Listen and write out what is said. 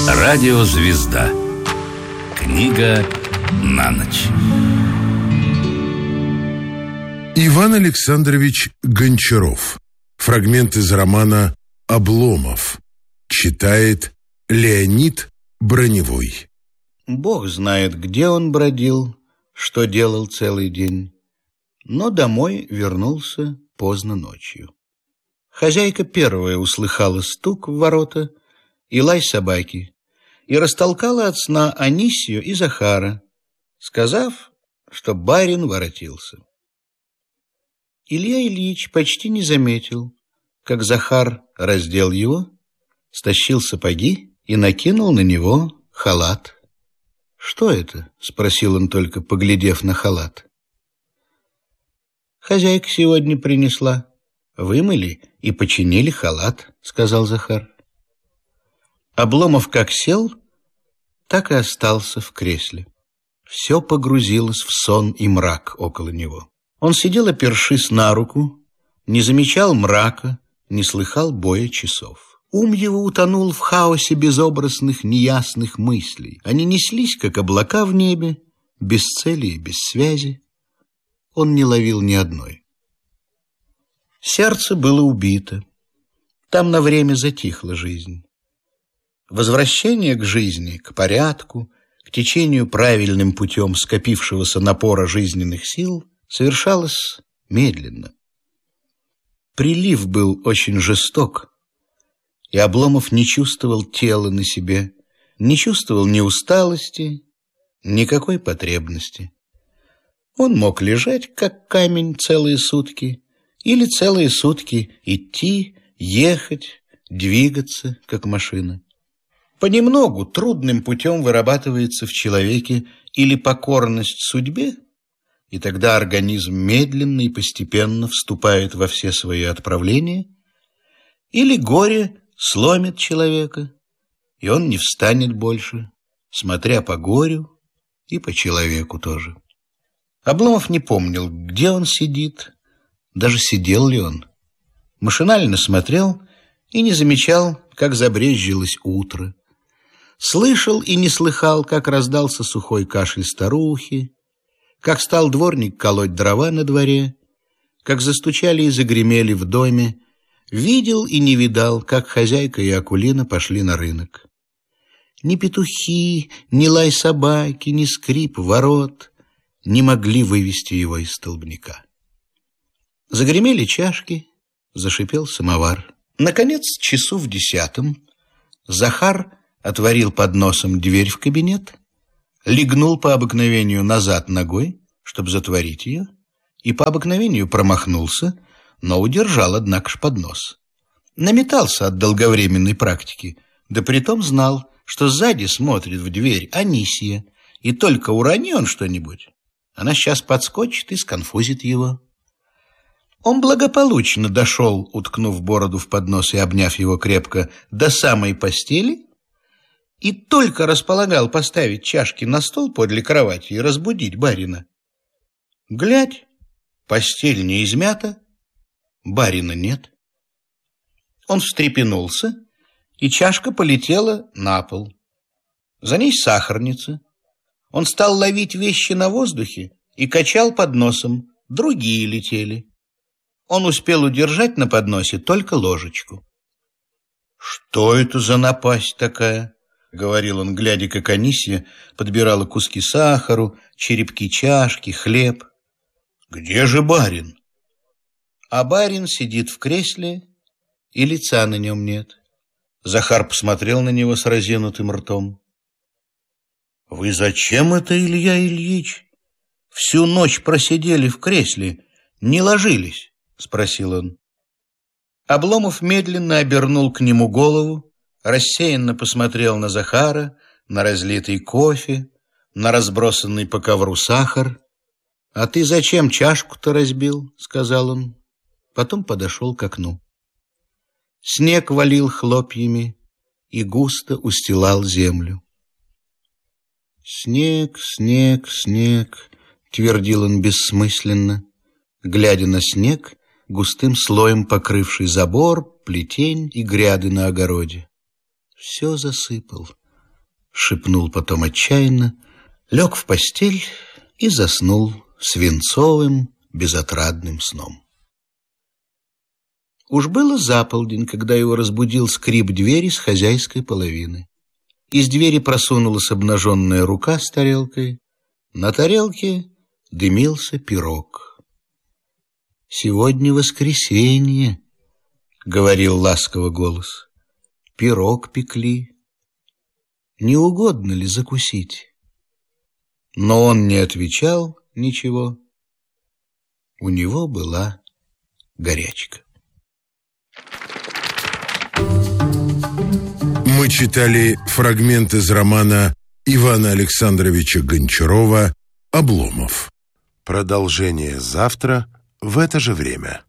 Радиозвезда. Книга на ночь. Иван Александрович Гончаров. Фрагмент из романа «Обломов». Читает Леонид Броневой. Бог знает, где он бродил, что делал целый день, но домой вернулся поздно ночью. Хозяйка первая услыхала стук в ворота и лай собаки и растолкала от сна Анисию и Захара, сказав, что барин воротился. Илья Ильич почти не заметил, как Захар раздел его, стащил сапоги и накинул на него халат. «Что это?» — спросил он, только поглядев на халат. «Хозяйка сегодня принесла. Вымыли и починили халат», — сказал Захар. Обломов как сел, так и остался в кресле. Все погрузилось в сон и мрак около него. Он сидел, опершись на руку, не замечал мрака, не слыхал боя часов. Ум его утонул в хаосе безобразных, неясных мыслей. Они неслись, как облака в небе, без цели и без связи. Он не ловил ни одной. Сердце было убито. Там на время затихла жизнь. Возвращение к жизни, к порядку, к течению правильным путем скопившегося напора жизненных сил совершалось медленно. Прилив был очень жесток, и Обломов не чувствовал тела на себе, не чувствовал ни усталости, никакой потребности. Он мог лежать, как камень, целые сутки, или целые сутки идти, ехать, двигаться, как машина. Понемногу, трудным путем вырабатывается в человеке или покорность судьбе, и тогда организм медленно и постепенно вступает во все свои отправления, или горе сломит человека, и он не встанет больше, смотря по горю и по человеку тоже. Обломов не помнил, где он сидит, даже сидел ли он. Машинально смотрел и не замечал, как забрезжилось утро. Слышал и не слыхал, как раздался сухой кашель старухи, как стал дворник колоть дрова на дворе, как застучали и загремели в доме. Видел и не видал, как хозяйка и Акулина пошли на рынок. Ни петухи, ни лай собаки, ни скрип ворот не могли вывести его из столбняка. Загремели чашки, зашипел самовар. Наконец, часу в 10 Захар отворил под носом дверь в кабинет, легнул по обыкновению назад ногой, чтобы затворить ее, и по обыкновению промахнулся, но удержал, однако ж, поднос. Наметался от долговременной практики, да притом знал, что сзади смотрит в дверь Анисия, и только урони он что-нибудь, она сейчас подскочит и сконфузит его. Он благополучно дошел, уткнув бороду в поднос и обняв его крепко, до самой постели, и только располагал поставить чашки на стол подле кровати и разбудить барина. Глядь, постель не измята, барина нет. Он встрепенулся, и чашка полетела на пол. За ней сахарница. Он стал ловить вещи на воздухе и качал подносом, другие летели. Он успел удержать на подносе только ложечку. «Что это за напасть такая?» — говорил он, глядя, как Анисия подбирала куски сахару, черепки чашки, хлеб. «Где же барин?» А барин сидит в кресле, и лица на нем нет. Захар посмотрел на него с разинутым ртом. «Вы зачем это, Илья Ильич? Всю ночь просидели в кресле, не ложились?» — спросил он. Обломов медленно обернул к нему голову, рассеянно посмотрел на Захара, на разлитый кофе, на разбросанный по ковру сахар. «А ты зачем чашку-то разбил?» — сказал он. Потом подошел к окну. Снег валил хлопьями и густо устилал землю. «Снег, снег, снег», — твердил он бессмысленно, глядя на снег, густым слоем покрывший забор, плетень и гряды на огороде. Все засыпал, шепнул потом отчаянно, лег в постель и заснул свинцовым, безотрадным сном. Уж было за полдень, когда его разбудил скрип двери с хозяйской половины. Из двери просунулась обнаженная рука с тарелкой. На тарелке дымился пирог. «Сегодня воскресенье», — говорил ласково голос. «Пирог пекли. Не угодно ли закусить?» Но он не отвечал ничего. У него была горячка. Мы читали фрагмент из романа Ивана Александровича Гончарова «Обломов». Продолжение завтра в это же время.